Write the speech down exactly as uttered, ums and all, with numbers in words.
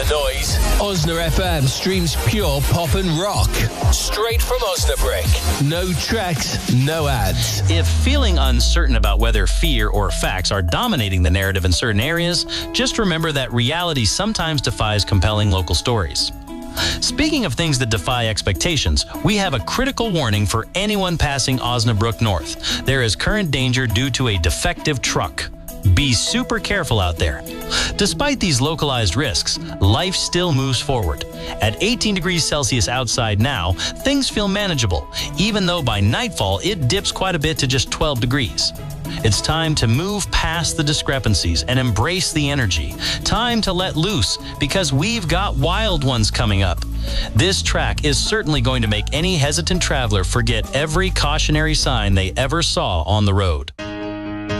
the noise. Osna F M streams pure pop and rock. Straight from Osnabrück. No tracks, no ads. If feeling uncertain about whether fear or facts are dominating the narrative in certain areas, just remember that reality sometimes defies compelling local stories. Speaking of things that defy expectations, we have a critical warning for anyone passing Osnabrück North. There is current danger due to a defective truck. Be super careful out there. Despite these localized risks, life still moves forward. At eighteen degrees Celsius outside now, things feel manageable, even though by nightfall it dips quite a bit to just twelve degrees. It's time to move past the discrepancies and embrace the energy. Time to let loose, because we've got wild ones coming up. This track is certainly going to make any hesitant traveler forget every cautionary sign they ever saw on the road.